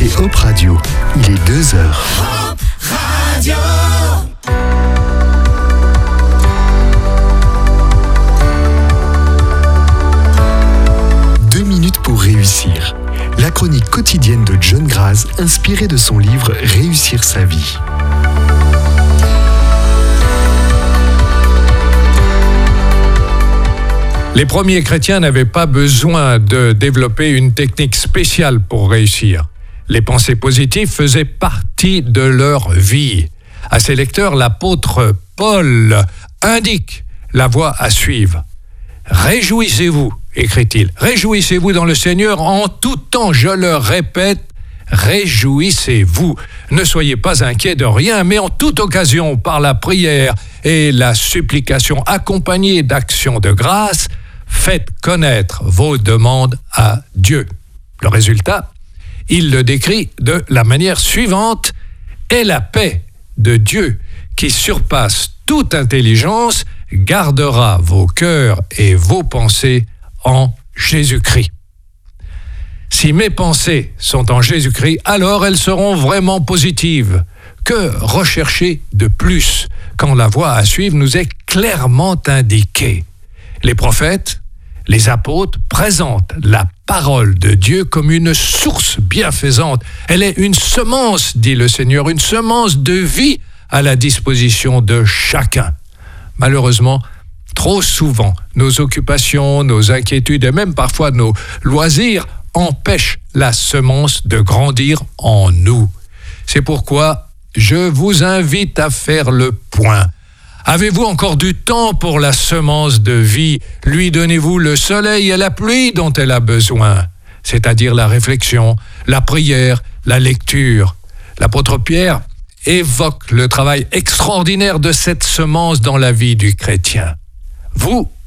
écoutez Hop Radio. Il est 2h. Hop Radio. 2 minutes pour réussir. La chronique quotidienne de John Graz, inspirée de son livre Réussir sa vie. Les premiers chrétiens n'avaient pas besoin de développer une technique spéciale pour réussir. Les pensées positives faisaient partie de leur vie. À ses lecteurs, l'apôtre Paul indique la voie à suivre. « Réjouissez-vous », écrit-il. « Réjouissez-vous dans le Seigneur en tout temps, je le répète, réjouissez-vous. Ne soyez pas inquiets de rien, mais en toute occasion, par la prière et la supplication accompagnée d'actions de grâce, faites connaître vos demandes à Dieu. » Le résultat, il le décrit de la manière suivante: « Et la paix de Dieu, qui surpasse toute intelligence, gardera vos cœurs et vos pensées en Jésus-Christ. » Si mes pensées sont en Jésus-Christ, alors elles seront vraiment positives. Que rechercher de plus quand la voie à suivre nous est clairement indiquée? Les prophètes, les apôtres présentent la parole de Dieu comme une source bienfaisante. Elle est une semence, dit le Seigneur, une semence de vie à la disposition de chacun. Malheureusement, trop souvent, nos occupations, nos inquiétudes et même parfois nos loisirs empêchent la semence de grandir en nous. C'est pourquoi je vous invite à faire le point. Avez-vous encore du temps pour la semence de vie? Lui donnez-vous le soleil et la pluie dont elle a besoin, c'est-à-dire la réflexion, la prière, la lecture. L'apôtre Pierre évoque le travail extraordinaire de cette semence dans la vie du chrétien. Vous